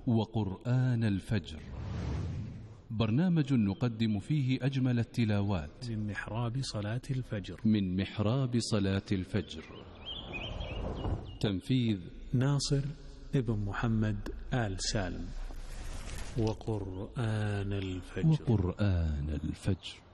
وقرآن الفجر، برنامج نقدم فيه أجمل التلاوات من محراب صلاة الفجر. من محراب صلاة الفجر. تنفيذ ناصر ابن محمد آل سالم. وقرآن الفجر. وقرآن الفجر.